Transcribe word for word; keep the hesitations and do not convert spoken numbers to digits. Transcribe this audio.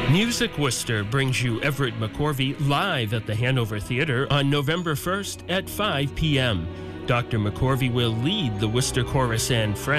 Music Worcester brings you Everett McCorvey live at the Hanover Theatre on November first at five p.m. Doctor McCorvey will lead the Worcester Chorus and Friends